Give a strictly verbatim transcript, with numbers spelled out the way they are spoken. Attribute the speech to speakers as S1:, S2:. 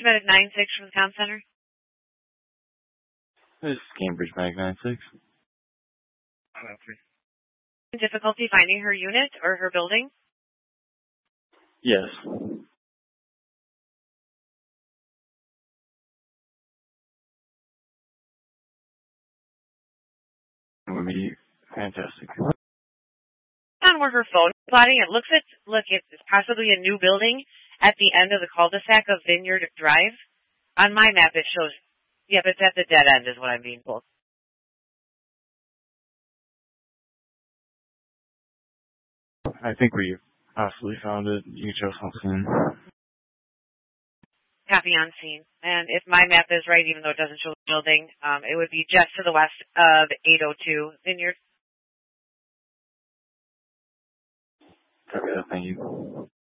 S1: Medic nine six from the comm center.
S2: This is Cambridge Medic nine six.
S1: Difficulty finding her unit or her building?
S2: Yes. It would be fantastic.
S1: On where her phone is plotting, it looks at, look, it's possibly a new building at the end of the cul-de-sac of Vineyard Drive. On my map, it shows, yep, it's at the dead end is what I'm being told.
S2: I think we possibly found it. You can show something.
S1: Copy on scene. And if my map is right, even though it doesn't show the building, um, it would be just to the west of eight oh two Vineyard.
S2: Okay, thank you.